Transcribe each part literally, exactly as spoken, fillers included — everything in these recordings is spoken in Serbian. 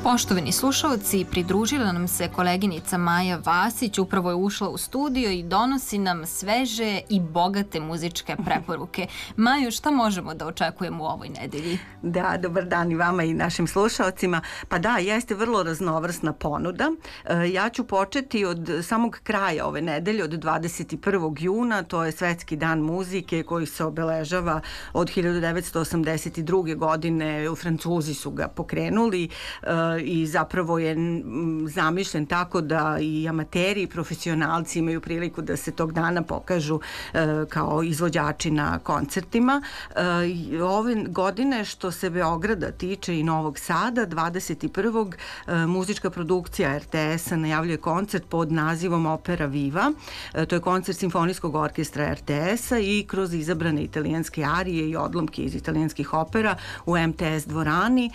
Poštovani slušalci, pridružila nam se koleginica Maja Vasić, upravo je ušla u studio i donosi nam sveže i bogate muzičke preporuke. Maju, šta možemo da očekujemo u ovoj nedelji? Da, dobar dan i vama i našim slušalcima. Pa da, jeste vrlo raznovrsna ponuda. Ja ću početi od samog kraja ove nedelje, od dvadeset prvog juna, to je Svetski dan muzike koji se obeležava od hiljadu devetsto osamdeset druge. godine. Francuzi su ga pokrenuli i zapravo je zamišljen tako da i amateri i profesionalci imaju priliku da se tog dana pokažu kao izvođači na koncertima. Ove godine što se Beograda tiče i Novog Sada, dvadeset prvog muzička produkcija er te esa najavljuje koncert pod nazivom Opera Viva. To je koncert Simfonijskog orkestra er te esa i kroz izabrane italijanske arije i odlomke iz italijanskih opera u em te es dvorani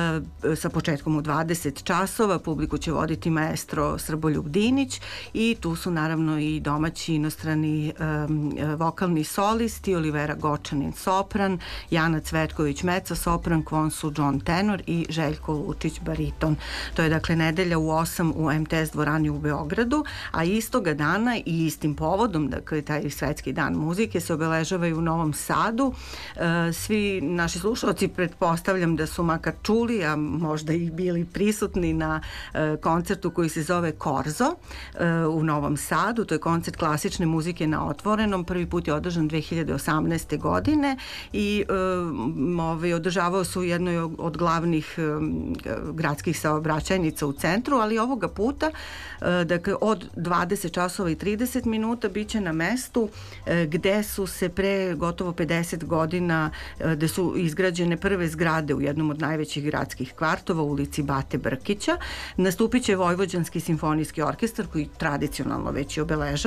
sa početkom u dvadeset časova. Publiku će voditi maestro Srboljub Dinić i tu su naravno i domaći inostrani um, vokalni solisti, Olivera Gočanin sopran, Jana Cvetković mezzo sopran, Kvonsu John tenor i Željko Lučić bariton. To je dakle nedelja u osam u em te es dvorani u Beogradu, a istoga dana i istim povodom, dakle taj Svetski dan muzike se obeležava i u Novom Sadu. E, svi naši slušalci pretpostavljam da su makar čuli, a možda i bili prisutni na e, koncertu koji se zove Korzo e, u Novom Sadu. To je koncert klasične muzike na otvorenom. Prvi put je održan dve hiljade osamnaeste. godine i e, ovaj, održavao se u jednoj od glavnih e, gradskih saobraćajnica u centru, ali ovoga puta e, dakle od dvadeset časova i trideset minuta biće na mestu e, gde su se pre gotovo pedeset godina e, gde su izgrađene prve zgrade u jednom od najvećih gradskih kvartova u ulici Bate Brkića. Nastupit će Vojvođanski simfonijski orkestar koji tradicionalno već je obeležava